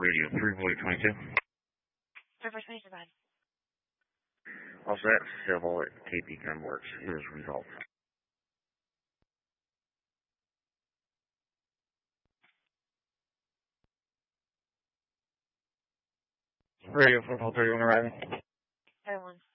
Radio 34022. 34022, bud. All set, civil at KP Gunworks. Here's results. Radio 431 arriving. Everyone.